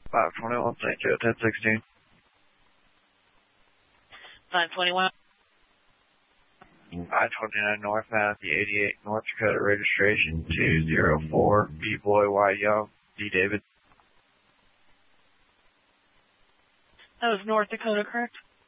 521, St. Joe, 1016. 521. I-29 northbound, the 88 North Dakota registration 204, B-Boy Y Young, D. David. That was North Dakota, correct?